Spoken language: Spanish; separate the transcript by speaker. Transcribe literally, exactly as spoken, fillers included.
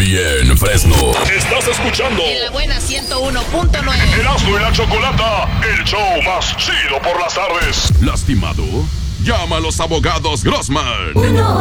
Speaker 1: y en Fresno. Estás escuchando
Speaker 2: En la buena ciento uno punto nueve.
Speaker 1: Erasmo y la Chocolata, el show más chido por las tardes. ¿Lastimado? Llama a los abogados Grossman.